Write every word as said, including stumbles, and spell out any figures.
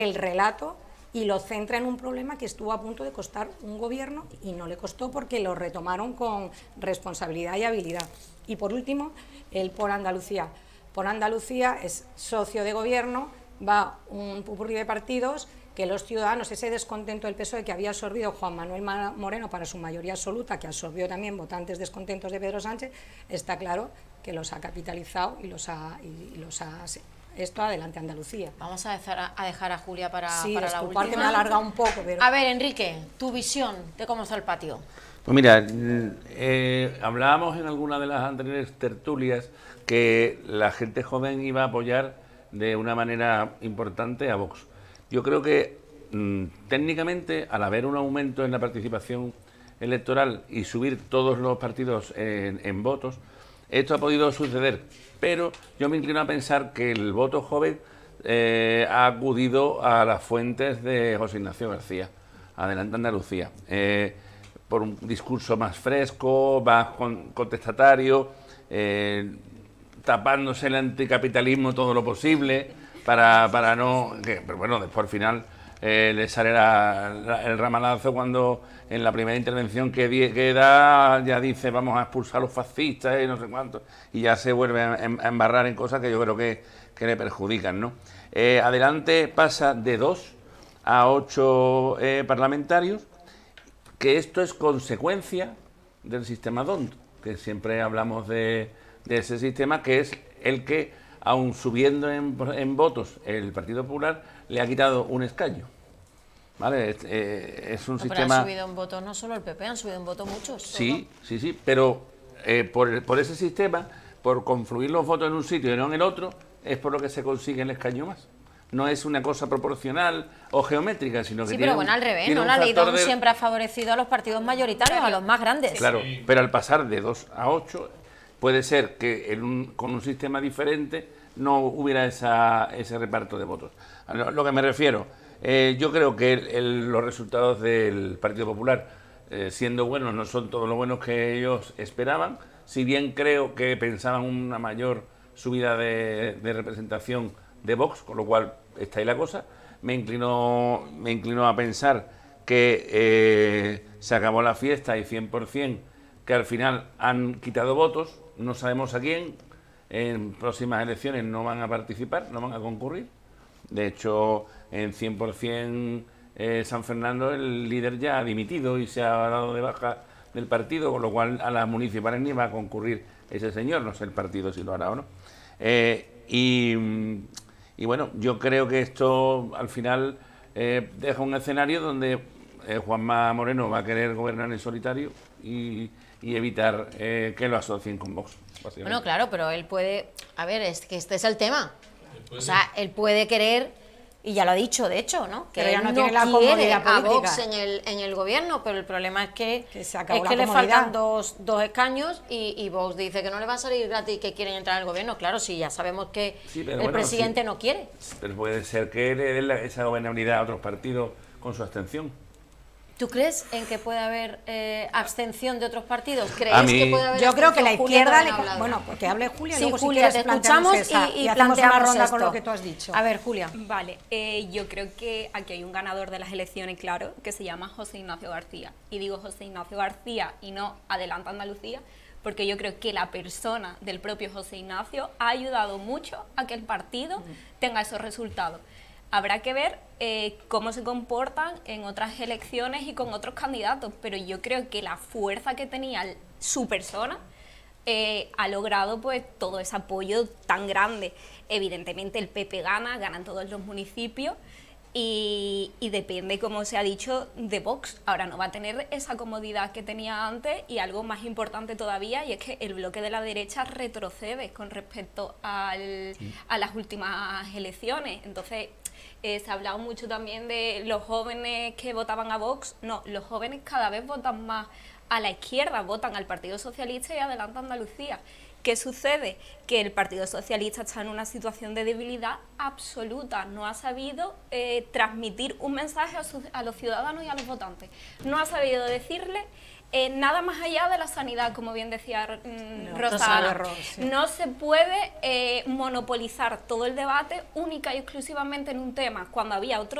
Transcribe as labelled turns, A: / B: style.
A: el relato y lo centra en un problema que estuvo a punto de costar un gobierno y no le costó porque lo retomaron con responsabilidad y habilidad. Y por último, el Por Andalucía. Por Andalucía es socio de gobierno, va un pupurrí de partidos que los ciudadanos, ese descontento del P S O E que había absorbido Juan Manuel Moreno para su mayoría absoluta, que absorbió también votantes descontentos de Pedro Sánchez, está claro que los ha capitalizado y los ha... Y los ha esto adelante Andalucía.
B: Vamos a dejar a, a, dejar a Julia para,
A: sí,
B: para la última.
A: que me ha alargado un poco. Pero...
B: A ver, Enrique, tu visión de cómo está el patio.
C: Pues mira, eh, hablábamos en alguna de las anteriores tertulias que la gente joven iba a apoyar de una manera importante a Vox. Yo creo que mmm, técnicamente, al haber un aumento en la participación electoral y subir todos los partidos en, en votos, esto ha podido suceder, pero yo me inclino a pensar que el voto joven eh, ha acudido a las fuentes de José Ignacio García, Adelante Andalucía, eh, por un discurso más fresco, más contestatario, eh, tapándose el anticapitalismo todo lo posible, para, para no... Que, pero bueno, después al final eh, le sale la, la, el ramalazo cuando en la primera intervención que, die, que da ya dice vamos a expulsar a los fascistas y no sé cuánto, y ya se vuelve a, a embarrar en cosas que yo creo que, que le perjudican, ¿no? Eh, Adelante pasa de dos a ocho eh, parlamentarios, que esto es consecuencia del sistema D O N T, que siempre hablamos de, de ese sistema, que es el que, aun subiendo en, en votos el Partido Popular, le ha quitado un escaño. ¿Vale? Es, eh, es un
B: no,
C: sistema...
B: Pero han subido en votos no solo el P P, han subido en votos muchos.
C: Sí, ¿no? sí, sí, pero eh, por, por ese sistema, por confluir los votos en un sitio y no en el otro, es por lo que se consigue el escaño más. No es una cosa proporcional o geométrica, sino que
B: sí,
C: tiene
B: pero bueno,
C: un,
B: al revés, ¿no? La ley D O N T de... siempre ha favorecido a los partidos mayoritarios, a los más grandes.
C: Claro, sí. Pero al pasar de dos a ocho, puede ser que en un, con un sistema diferente no hubiera esa, ese reparto de votos. A lo que me refiero, eh, yo creo que el, el, los resultados del Partido Popular, eh, siendo buenos, no son todos los buenos que ellos esperaban, si bien creo que pensaban una mayor subida de, de representación de Vox, con lo cual está ahí la cosa. Me inclino, me inclino a pensar que eh, se acabó la fiesta y cien por cien que al final han quitado votos, no sabemos a quién, en próximas elecciones no van a participar, no van a concurrir. De hecho, en cien por cien eh, San Fernando el líder ya ha dimitido y se ha dado de baja del partido, con lo cual a las municipales ni va a concurrir ese señor, no sé el partido si lo hará o no. Eh, y... Y bueno, yo creo que esto al final eh, deja un escenario donde eh, Juanma Moreno va a querer gobernar en solitario y, y evitar eh, que lo asocien con Vox.
B: Bueno, claro, pero él puede... A ver, es que este es el tema. O sea, él puede querer, y ya lo ha dicho, de hecho, ¿no? Que
A: pero
B: él
A: ya no,
B: no
A: tiene la
B: quiere
A: a
B: Vox en el, en el gobierno, pero el problema es que,
A: que, se
B: es
A: acabó
B: que
A: la
B: le faltan dos, dos escaños y, y Vox dice que no le va a salir gratis que quieren entrar al gobierno. Claro, sí, ya sabemos que
C: sí,
B: el
C: bueno,
B: presidente
C: sí,
B: no quiere.
C: Pero puede ser que le dé esa gobernabilidad a otros partidos con su abstención.
B: ¿Tú crees en que puede haber eh, abstención de otros partidos? ¿Crees
C: a mí,
B: que puede haber
A: Yo creo que la izquierda... Le,
B: bueno,
A: porque hable Julia,
B: sí,
A: luego
B: Julia,
A: si
B: te escuchamos esa, y, y, y hacemos una ronda esto.
A: Con lo que tú has dicho.
B: A ver, Julia.
D: Vale, eh, yo creo que aquí hay un ganador de las elecciones, claro, que se llama José Ignacio García. Y digo José Ignacio García y no Adelante Andalucía, porque yo creo que la persona del propio José Ignacio ha ayudado mucho a que el partido uh-huh. tenga esos resultados. Habrá que ver eh, cómo se comportan en otras elecciones y con otros candidatos, pero yo creo que la fuerza que tenía su persona eh, ha logrado pues todo ese apoyo tan grande. Evidentemente el P P gana, ganan todos los municipios y, y depende, como se ha dicho, de Vox. Ahora no va a tener esa comodidad que tenía antes y algo más importante todavía, y es que el bloque de la derecha retrocede con respecto al, a las últimas elecciones. Entonces... Eh, se ha hablado mucho también de los jóvenes que votaban a Vox. No, los jóvenes cada vez votan más a la izquierda, votan al Partido Socialista y Adelante Andalucía. ¿Qué sucede? Que el Partido Socialista está en una situación de debilidad absoluta, no ha sabido eh, transmitir un mensaje a, sus, a los ciudadanos y a los votantes, no ha sabido decirle eh, nada más allá de la sanidad, como bien decía mm,
A: No,
D: Rosana.
A: Rosa, sí.
D: No se puede eh, monopolizar todo el debate única y exclusivamente en un tema, cuando había otro